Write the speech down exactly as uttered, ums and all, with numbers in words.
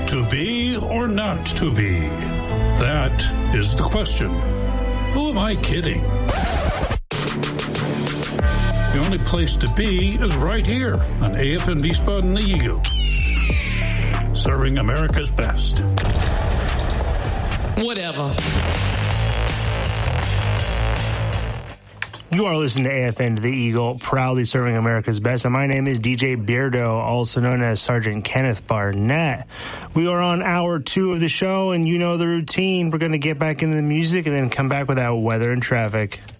To be or not to be? That is the question. Who am I kidding? The only place to be is right here on A F M Wiesbaden the Eagle. Serving America's best. Whatever. You are listening to A F N to the Eagle, proudly serving America's best. And my name is D J Beardo, also known as Sergeant Kenneth Barnett. We are on hour two of the show, and you know the routine. We're going to get back into the music and then come back with our weather and traffic.